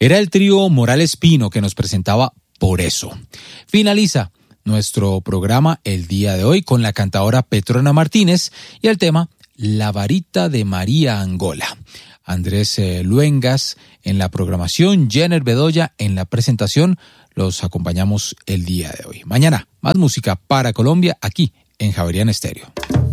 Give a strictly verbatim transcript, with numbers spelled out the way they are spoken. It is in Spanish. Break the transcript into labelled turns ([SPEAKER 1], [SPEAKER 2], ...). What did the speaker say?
[SPEAKER 1] Era el trío Morales Pino que nos presentaba Por Eso. Finaliza nuestro programa el día de hoy con la cantadora Petrona Martínez y el tema La Varita de María Angola. Andrés eh, Luengas en la programación, Jenner Bedoya en la presentación. Los acompañamos el día de hoy. Mañana, más música para Colombia aquí en Javeriana Estéreo.